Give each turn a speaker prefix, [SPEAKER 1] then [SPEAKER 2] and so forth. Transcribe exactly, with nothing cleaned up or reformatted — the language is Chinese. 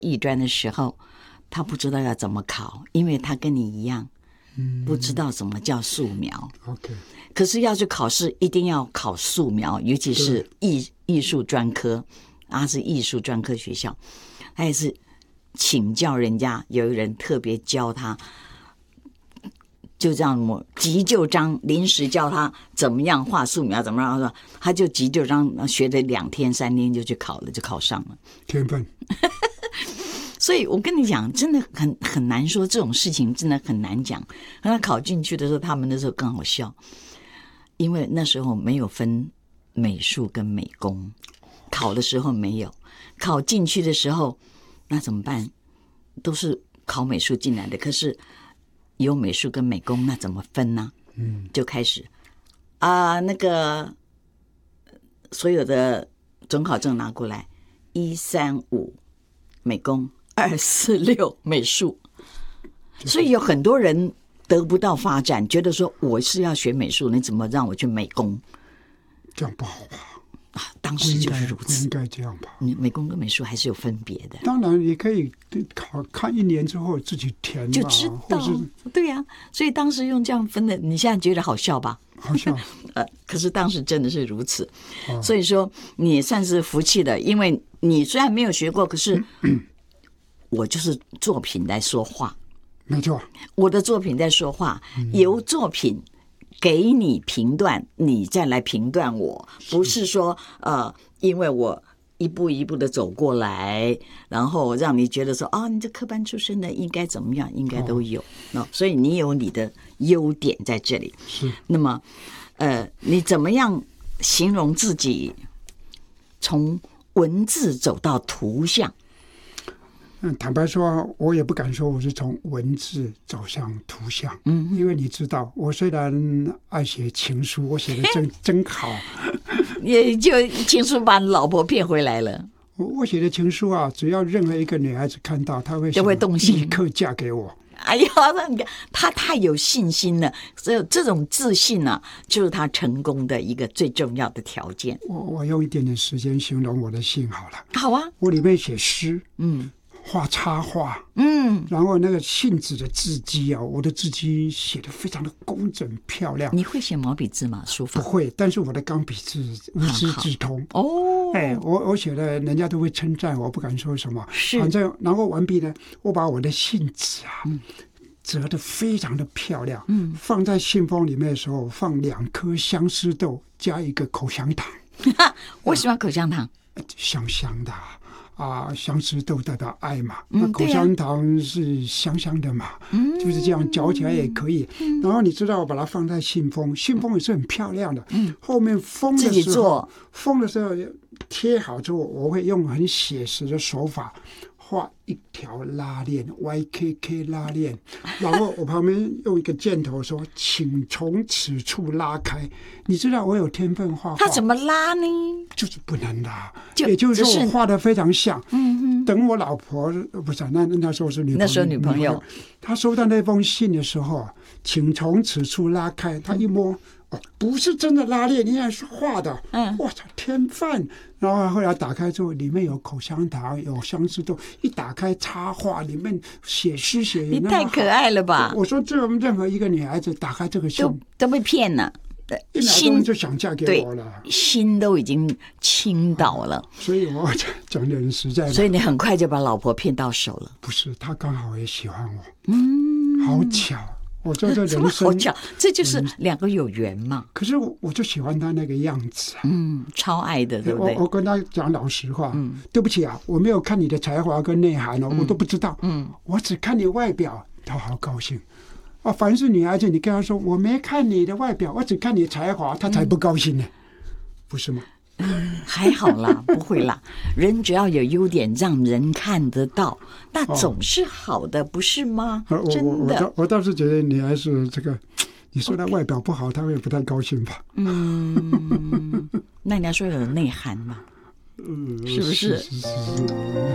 [SPEAKER 1] 艺专的时候，他不知道要怎么考，因为他跟你一样，嗯，不知道什么叫素描。
[SPEAKER 2] OK，
[SPEAKER 1] 可是要去考试，一定要考素描，尤其是艺艺术专科，啊，是艺术专科学校，他也是请教人家，有人特别教他。就这样急救章临时教他怎么样画素描，怎么样，他就急救章学了两天三天就去考了，就考上了。
[SPEAKER 2] 天分。
[SPEAKER 1] 所以我跟你讲，真的很很难说，这种事情真的很难讲。他考进去的时候，他们那时候更好笑，因为那时候没有分美术跟美工，考的时候没有，考进去的时候那怎么办？都是考美术进来的，可是有美术跟美工，那怎么分呢？嗯，就开始啊、呃，那个所有的准考证拿过来，一三五美工，二四六美术，所以有很多人得不到发展，觉得说我是要学美术，你怎么让我去美工？
[SPEAKER 2] 这样不好吧？
[SPEAKER 1] 啊，当时就是如此，
[SPEAKER 2] 不应该这样吧？
[SPEAKER 1] 你美工跟美术还是有分别的。
[SPEAKER 2] 当然，你可以考看一年之后自己填嘛，
[SPEAKER 1] 就知道，对呀、啊。所以当时用这样分的，你现在觉得好笑吧？
[SPEAKER 2] 好笑。
[SPEAKER 1] 呃，可是当时真的是如此。哦、所以说，你算是福气的，因为你虽然没有学过，可是我就是作品在说话。
[SPEAKER 2] 没错，
[SPEAKER 1] 我的作品在说话，由作品给你评断，你再来评断我，不是说呃，因为我一步一步的走过来，然后让你觉得说啊、哦，你这科班出身的应该怎么样，应该都有。哦、所以你有你的优点在这里。
[SPEAKER 2] 是。
[SPEAKER 1] 那么，呃，你怎么样形容自己从文字走到图像？
[SPEAKER 2] 嗯，坦白说，我也不敢说我是从文字走向图像，嗯，因为你知道，我虽然爱写情书，我写的真真好，
[SPEAKER 1] 也就情书把老婆骗回来了。
[SPEAKER 2] 我我写的情书啊，只要任何一个女孩子看到，她会
[SPEAKER 1] 就会动心，
[SPEAKER 2] 立刻嫁给我。
[SPEAKER 1] 哎呀，那你看他太有信心了，这这种自信啊，就是他成功的一个最重要的条件。
[SPEAKER 2] 我我用一点点时间形容我的信好了。
[SPEAKER 1] 好啊，
[SPEAKER 2] 我里面写诗，
[SPEAKER 1] 嗯。
[SPEAKER 2] 画插画，
[SPEAKER 1] 嗯，
[SPEAKER 2] 然后那个信纸的字迹啊，我的字迹写得非常的工整漂亮。
[SPEAKER 1] 你会写毛笔字吗？书法
[SPEAKER 2] 不会，但是我的钢笔字无师自通
[SPEAKER 1] 哦。
[SPEAKER 2] 哎，我我写的，人家都会称赞我，不敢说什么。
[SPEAKER 1] 是，
[SPEAKER 2] 反正然后完毕呢，我把我的信纸啊，嗯、折得非常的漂亮。嗯，放在信封里面的时候，放两颗相思豆，加一个口香糖。
[SPEAKER 1] 我喜欢口香糖，
[SPEAKER 2] 香香的。啊，相思豆代表爱嘛，那口香糖是香香的嘛，嗯、就是这样嚼起来也可以。嗯、然后你知道，我把它放在信封，信封也是很漂亮的。嗯、后面封的时候，封的时候贴好之后，我会用很写实的手法画一条拉链 ，Y K K 拉链，然后我旁边用一个箭头说：“请从此处拉开。”你知道我有天分画画，
[SPEAKER 1] 他怎么拉呢？
[SPEAKER 2] 就是不能拉，
[SPEAKER 1] 就
[SPEAKER 2] 也就是说我画得非常像。
[SPEAKER 1] 嗯哼，
[SPEAKER 2] 等我老婆不是那那时候是女朋友，
[SPEAKER 1] 那时候女朋友，
[SPEAKER 2] 她收到那封信的时候，请从此处拉开，她一摸。哦，不是真的拉链，应该是画的。嗯，我操，天分！然后后来打开之后，里面有口香糖，有相思豆，一打开插画，里面写诗写。
[SPEAKER 1] 你太可爱了吧！
[SPEAKER 2] 我说，这任何一个女孩子打开这个信，
[SPEAKER 1] 都都被骗了，
[SPEAKER 2] 心就想嫁给我了，
[SPEAKER 1] 心都已经倾倒了。
[SPEAKER 2] 所以我讲点实在的，
[SPEAKER 1] 所以你很快就把老婆骗到手了。
[SPEAKER 2] 不是，她刚好也喜欢我。嗯，好巧。我做这人生
[SPEAKER 1] 好巧，这就是两个有缘嘛。
[SPEAKER 2] 可是我我就喜欢他那个样子、啊，
[SPEAKER 1] 嗯，超爱的，对不对？
[SPEAKER 2] 我我跟他讲老实话，嗯，对不起啊，我没有看你的才华跟内涵哦，嗯、我都不知道，嗯，我只看你外表，他好高兴。啊，凡是女孩子，你跟她说我没看你的外表，我只看你的才华，她才不高兴呢，嗯、不是吗？
[SPEAKER 1] 嗯，还好啦，不会啦。人只要有优点，让人看得到，那总是好的，哦、不是吗？真的，
[SPEAKER 2] 我我我倒是觉得你还是这个，你说他外表不好，他会不太高兴吧？
[SPEAKER 1] 嗯，那你要说有内涵嘛？嗯，是不是？
[SPEAKER 2] 是是是是